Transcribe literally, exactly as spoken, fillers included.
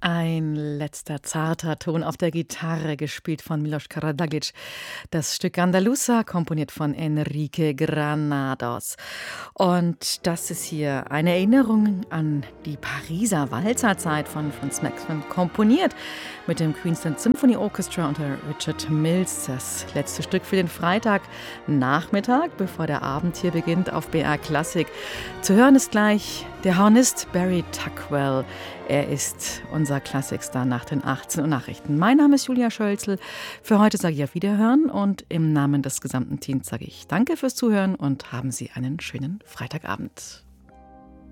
Ein letzter zarter Ton auf der Gitarre, gespielt von Milos Karadzic. Das Stück Andaluza, komponiert von Enrique Granados. Und das ist hier eine Erinnerung an die Pariser Walzerzeit von Franz Maxim, komponiert mit dem Queensland Symphony Orchestra unter Richard Mills. Das letzte Stück für den Freitagnachmittag, bevor der Abend hier beginnt auf B R Klassik. Zu hören ist gleich der Hornist Barry Tuckwell. Er ist unser Klassikstar nach den achtzehn Uhr Nachrichten. Mein Name ist Julia Schölzel. Für heute sage ich auf Wiederhören und im Namen des gesamten Teams sage ich Danke fürs Zuhören und haben Sie einen schönen Freitagabend.